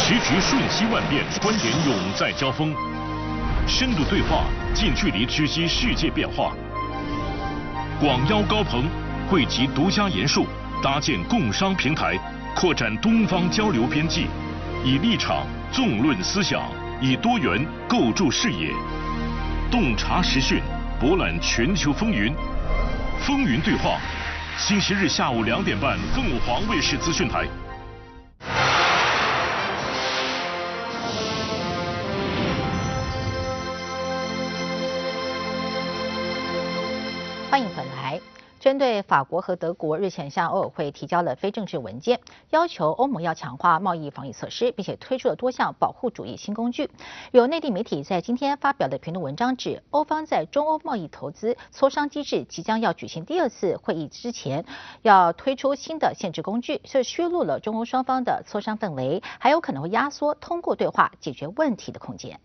时局瞬息万变，观点永在交锋，深度对话，近距离知悉世界变化。广邀高朋，汇集独家研述，搭建共商平台，扩展东方交流边际，以立场纵论思想，以多元构筑视野，洞察时讯，博览全球风云。风云对话，星期日下午2点半，凤凰卫视资讯台。 欢迎回来。针对法国和德国日前向欧委会提交了非正式文件，要求欧盟要强化贸易防疫措施，并且推出了多项保护主义新工具。有内地媒体在今天发表的评论文章指，欧方在中欧贸易投资磋商机制即将要举行第2次会议之前，要推出新的限制工具，这削弱了中欧双方的磋商氛围，还有可能会压缩通过对话解决问题的空间。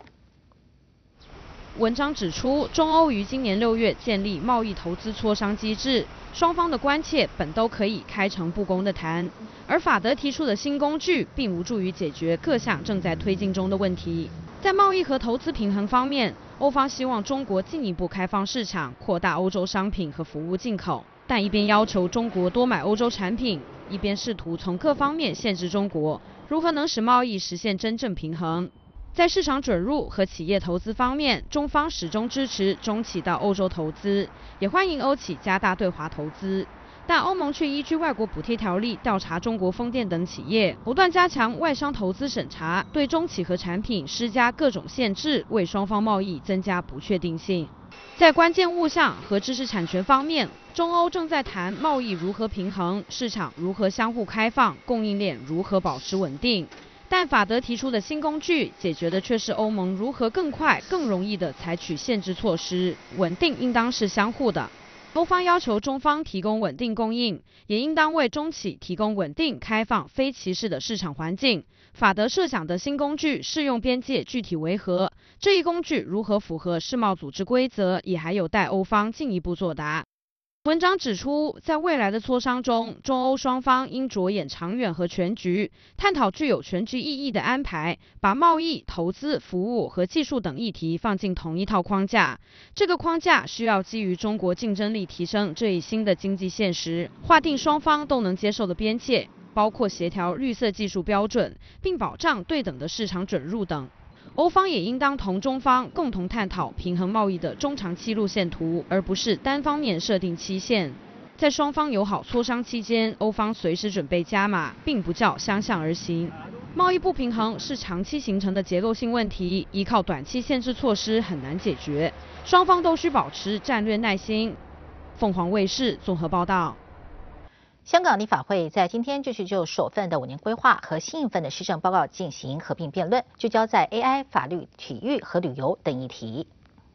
文章指出，中欧于今年6月建立贸易投资磋商机制，双方的关切本都可以开诚布公地谈。而法德提出的新工具，并无助于解决各项正在推进中的问题。在贸易和投资平衡方面，欧方希望中国进一步开放市场，扩大欧洲商品和服务进口，但一边要求中国多买欧洲产品，一边试图从各方面限制中国，如何能使贸易实现真正平衡？在市场准入和企业投资方面，中方始终支持中企到欧洲投资，也欢迎欧企加大对华投资。但欧盟却依据外国补贴条例调查中国风电等企业，不断加强外商投资审查，对中企和产品施加各种限制，为双方贸易增加不确定性。在关键物项和知识产权方面，中欧正在谈贸易如何平衡，市场如何相互开放，供应链如何保持稳定。但法德提出的新工具，解决的却是欧盟如何更快、更容易地采取限制措施。稳定应当是相互的。欧方要求中方提供稳定供应，也应当为中企提供稳定、开放、非歧视的市场环境。法德设想的新工具适用边界具体为何？这一工具如何符合世贸组织规则，也还有待欧方进一步作答。文章指出，在未来的磋商中，中欧双方应着眼长远和全局，探讨具有全局意义的安排，把贸易、投资、服务和技术等议题放进同一套框架。这个框架需要基于中国竞争力提升这一新的经济现实，划定双方都能接受的边界，包括协调绿色技术标准，并保障对等的市场准入等。欧方也应当同中方共同探讨平衡贸易的中长期路线图，而不是单方面设定期限。在双方友好磋商期间，欧方随时准备加码，并不叫相向而行。贸易不平衡是长期形成的结构性问题，依靠短期限制措施很难解决，双方都需保持战略耐心。凤凰卫视综合报道。 香港立法会在今天继续就首份的5年规划和新一份的施政报告进行合并辩论，聚焦在 AI、法律、体育和旅游等议题。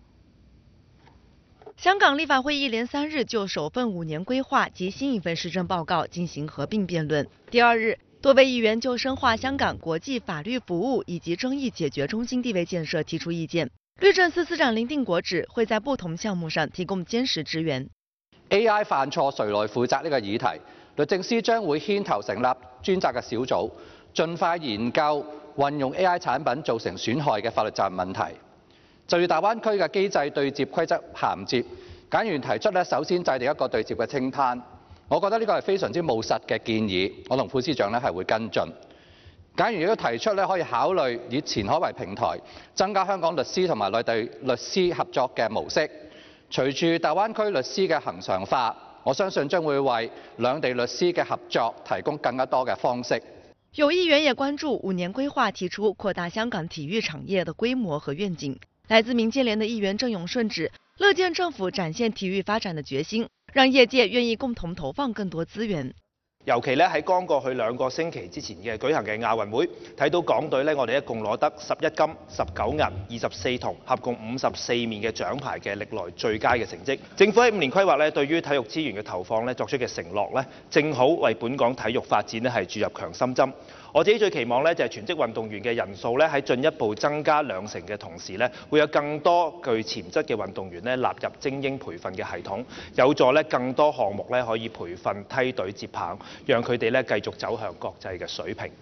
香港立法会一连3日就首份5年规划及新一份施政报告进行合并辩论。第2日，多位议员就深化香港国际法律服务以及争议解决中心地位建设提出意见。律政司司長林定國指會在不同項目上提供堅實支援。 AI 犯錯誰來負責呢個議題，律政司將會牽頭成立專責嘅小組，盡快研究運用 AI 產品造成損害嘅法律責任問題。就住大灣區嘅機制對接規則銜接，簡員提出首先制定一個對接嘅清單，我覺得呢個係非常之務實嘅建議，我同副司長係會跟進。簡員亦都提出可以考慮以前海為平台，增加香港律師同埋內地律師合作嘅模式。隨住大灣區律師嘅恆常化，我相信將會為兩地律師嘅合作提供更加多嘅方式。 有議員也關注5年規劃提出擴大香港體育產業的規模和願景。來自民建聯的議員鄭永順指，樂見政府展現體育發展的決心，讓業界願意共同投放更多資源。 尤其咧喺剛過去2個星期之前嘅舉行嘅亞運會，睇到港隊咧，我哋一共攞得11金、19銀、24銅，合共54面嘅獎牌嘅歷來最佳嘅成績。政府喺5年規劃咧，對於體育資源嘅投放咧作出嘅承諾咧，正好為本港體育發展咧係注入強心針。我自己最期望咧就係全職運動員嘅人數咧喺進一步增加2成嘅同時咧，會有更多具潛質嘅運動員咧納入精英培訓嘅系統，有助咧更多項目咧可以培訓梯隊接棒，讓佢哋咧繼續走向國際嘅水平。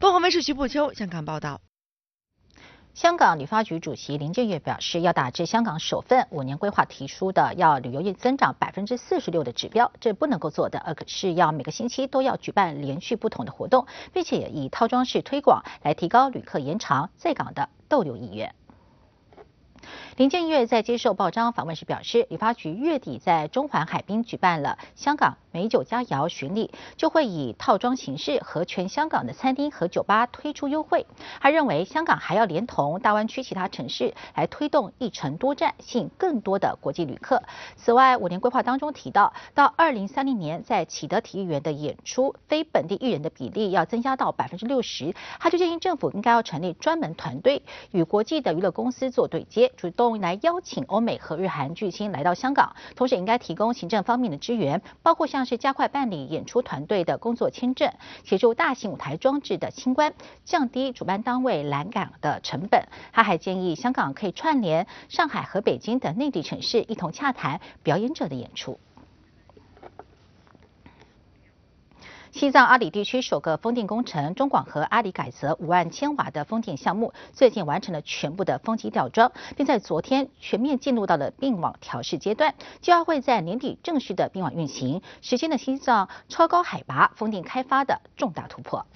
凤凰卫视徐步秋香港报道。 香港旅发局主席林建岳表示，要达至香港首份5年规划提出的要旅游业增长46%的指标，这不能够做的，而是要每个星期都要举办连续不同的活动，并且以套装式推广来提高旅客延长在港的逗留意愿。林建岳在接受报章访问时表示，旅发局月底在中环海滨举办了香港美酒佳肴巡礼，就会以套装形式和全香港的餐厅和酒吧推出优惠。他认为香港还要连同大湾区其他城市来推动一城多站，吸引更多的国际旅客。此外，5年规划当中提到，到2030年在启德体育园的演出非本地艺人的比例要增加到60%。他就建议政府应该要成立专门团队，与国际的娱乐公司做对接，主动来邀请欧美和日韩巨星来到香港，同时应该提供行政方面的支援，包括像是加快办理演出团队的工作签证，协助大型舞台装置的清关，降低主办单位来港的成本。他还建议香港可以串联上海和北京等内地城市，一同洽谈表演者的演出。西藏阿里地区首个风电工程中广核阿里改则5万千瓦的风电项目，最近完成了全部的风机吊装，并在昨天全面进入到了并网调试阶段，就要会在年底正式的并网运行，实现了西藏超高海拔风电开发的重大突破。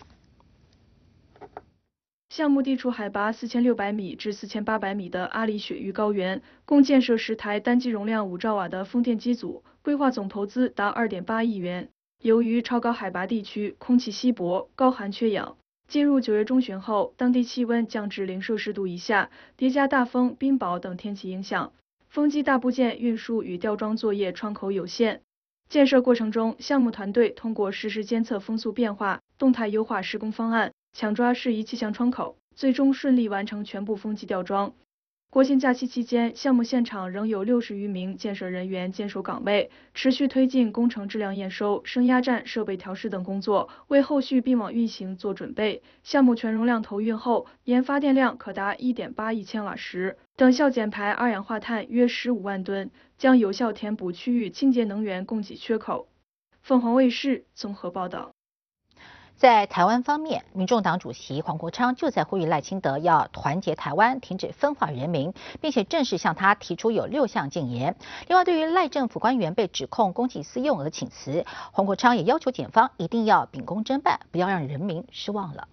项目地处海拔4600米至4800米的阿里雪域高原，共建设10台单机容量5兆瓦的风电机组，规划总投资达2.8亿元。由于超高海拔地区空气稀薄、高寒缺氧，进入9月中旬后，当地气温降至0°C以下，叠加大风、冰雹等天气影响，风机大部件运输与吊装作业窗口有限。建设过程中，项目团队通过实时监测风速变化，动态优化施工方案，抢抓适宜气象窗口，最终顺利完成全部风机吊装。国庆假期期间，项目现场仍有60余名建设人员坚守岗位，持续推进工程质量验收、升压站设备调试等工作，为后续并网运行做准备。项目全容量投运后，年发电量可达1.8亿千瓦时，等效减排二氧化碳约15万吨，将有效填补区域清洁能源供给缺口。凤凰卫视综合报道。 在台湾方面，民众党主席黄国昌就在呼吁赖清德要团结台湾，停止分化人民，并且正式向他提出有6项建言。另外，对于赖政府官员被指控公器私用而请辞，黄国昌也要求检方一定要秉公侦办，不要让人民失望了。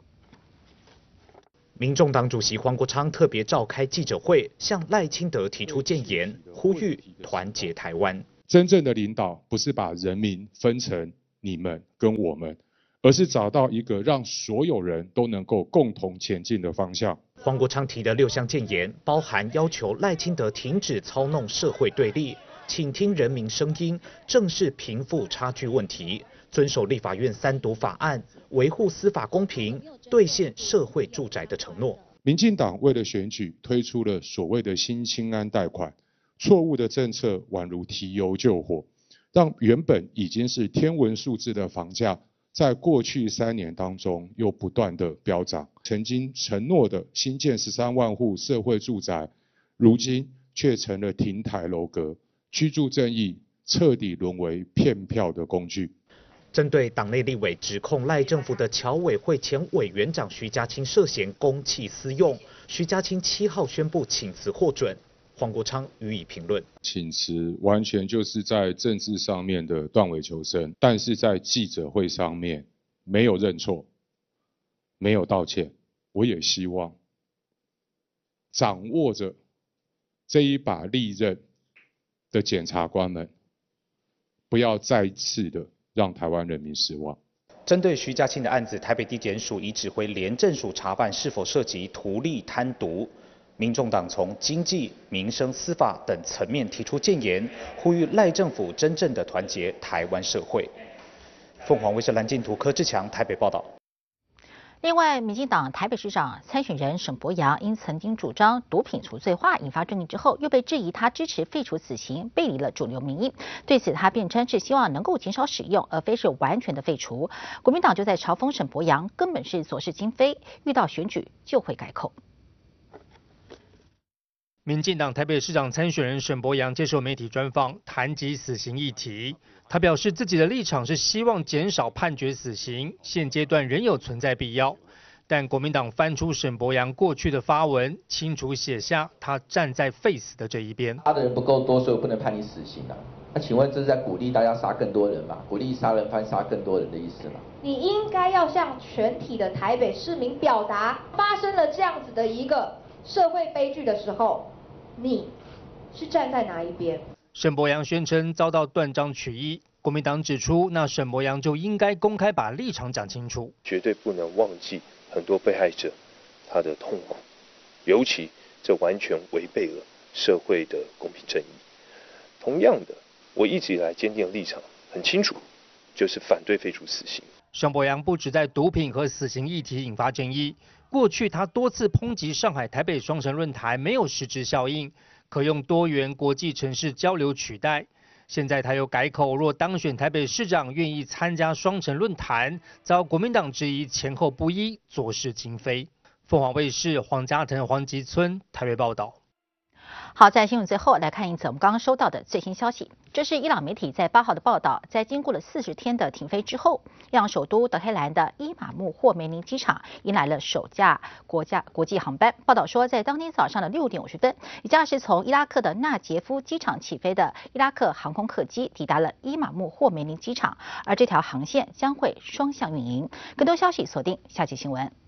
民众党主席黄国昌特别召开记者会，向赖清德提出建言，呼吁团结台湾。 真正的领导不是把人民分成你们跟我们，而是找到一个让所有人都能够共同前进的方向。 黄国昌提的6项建言，包含要求赖清德停止操弄社会对立，倾听人民声音，正视贫富差距问题，遵守立法院3读法案，维护司法公平，兑现社会住宅的承诺。 民进党为了选举推出了所谓的新青安贷款，错误的政策宛如提油救火，让原本已经是天文数字的房价，在过去3年当中又不断的飙涨。曾经承诺的新建13万户社会住宅，如今却成了亭台楼阁，居住正义彻底沦为骗票的工具。 针对党内立委指控赖政府的侨委会前委员长徐家清涉嫌公器私用，徐家清7号宣布请辞获准。黄国昌予以评论： 请辞完全就是在政治上面的断尾求生，但是在记者会上面没有认错，没有道歉。我也希望掌握着这一把利刃的检察官们，不要再次的让台湾人民失望。 针对徐家清的案子，台北地检署已指挥廉政署查办是否涉及图利贪渎。民众党从经济、民生、司法等层面提出建言，呼吁赖政府真正的团结台湾社会。凤凰卫视蓝镜图柯志强台北报道。 另外，民进党台北市长参选人沈伯洋因曾经主张毒品除罪化引发争议之后，又被质疑他支持废除死刑，背离了主流民意。对此，他辩称是希望能够减少使用，而非是完全的废除。国民党就在嘲讽沈伯洋根本是左是今非，遇到选举就会改口。 民进党台北市长参选人沈伯洋接受媒体专访，谈及死刑议题。他表示自己的立场是希望减少判决死刑，现阶段仍有存在必要。但国民党翻出沈伯洋过去的发文，清楚写下他站在废死的这一边。 杀的人不够多，所以我不能判你死刑啊。那请问这是在鼓励大家杀更多人吗？鼓励杀人犯杀更多人的意思吗？ 你应该要向全体的台北市民表达，发生了这样子的一个社会悲剧的时候，你是站在哪一边？ 沈伯洋宣称遭到断章取义，国民党指出，那沈伯洋就应该公开把立场讲清楚， 绝对不能忘记很多被害者他的痛苦，尤其这完全违背了社会的公平正义。同样的，我一直以来坚定的立场很清楚，就是反对废除死刑。 沈伯洋不只在毒品和死刑议题引发争议，过去他多次抨击上海台北双城论坛没有实质效应，可用多元国际城市交流取代。现在他又改口，若当选台北市长，愿意参加双城论坛，遭国民党质疑前后不一，做事今非。凤凰卫视黄家腾、黄吉村台北报道。 好，在新闻最后来看一则我们刚刚收到的最新消息，这是伊朗媒体在8号的报道，在经过了40天的停飞之后，伊朗首都德黑兰的伊玛目霍梅尼机场迎来了首架国际航班。报道说，在当天早上的6点50分，一架是从伊拉克的纳杰夫机场起飞的伊拉克航空客机抵达了伊玛目霍梅尼机场，而这条航线将会双向运营。更多消息锁定下期新闻。